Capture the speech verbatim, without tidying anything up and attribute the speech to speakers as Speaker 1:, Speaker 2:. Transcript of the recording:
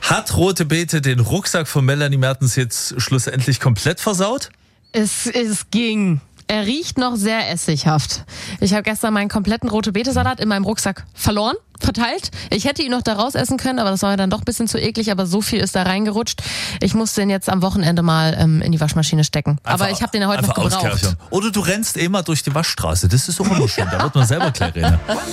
Speaker 1: Hat Rote Beete den Rucksack von Melanie Mertens jetzt schlussendlich komplett versaut?
Speaker 2: Es, es ging. Er riecht noch sehr essighaft. Ich habe gestern meinen kompletten Rote-Beete-Salat in meinem Rucksack verloren, verteilt. Ich hätte ihn noch da raus essen können, aber das war mir dann doch ein bisschen zu eklig, aber so viel ist da reingerutscht. Ich muss den jetzt am Wochenende mal ähm, in die Waschmaschine stecken. Einfach, aber ich habe den ja heute noch gebraucht.
Speaker 1: Oder du rennst eh mal durch die Waschstraße, das ist auch immer schön, da wird man selber klein rennen.